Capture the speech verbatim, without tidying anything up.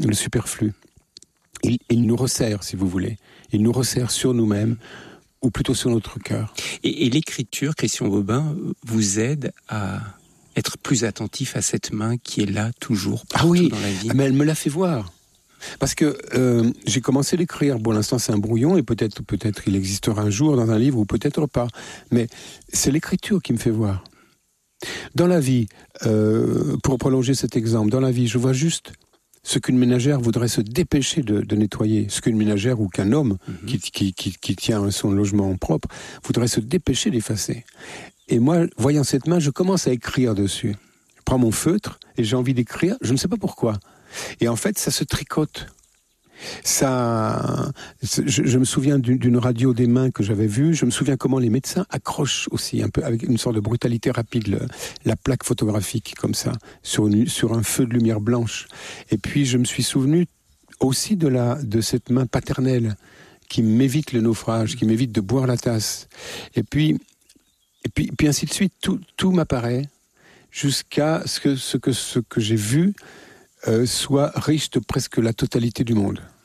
le superflu. Il, il nous resserre, si vous voulez. Il nous resserre sur nous-mêmes, ou plutôt sur notre cœur. Et, et l'écriture, Christian Bobin, vous aide à être plus attentif à cette main qui est là toujours, partout ah oui, dans la vie. Mais elle me l'a fait voir. Parce que euh, j'ai commencé à l'écrire. Pour l'instant, c'est un brouillon, et peut-être, peut-être il existera un jour dans un livre, ou peut-être pas. Mais c'est l'écriture qui me fait voir. Dans la vie, euh, pour prolonger cet exemple, dans la vie, je vois juste ce qu'une ménagère voudrait se dépêcher de, de nettoyer, ce qu'une ménagère ou qu'un homme mm-hmm. qui, qui, qui, qui tient son logement propre voudrait se dépêcher d'effacer. Et moi, voyant cette main, je commence à écrire dessus. Je prends mon feutre et j'ai envie d'écrire, je ne sais pas pourquoi. Et en fait, ça se tricote. Ça, je, je me souviens d'une, d'une radio des mains que j'avais vue. Je me souviens comment les médecins accrochent aussi, un peu avec une sorte de brutalité rapide, le, la plaque photographique comme ça, sur, une, sur un feu de lumière blanche. Et puis je me suis souvenu aussi de, la, de cette main paternelle qui m'évite le naufrage, qui m'évite de boire la tasse. Et puis, et puis, puis ainsi de suite, tout, tout m'apparaît jusqu'à ce que ce que, ce que j'ai vu Euh, soit riche de presque la totalité du monde.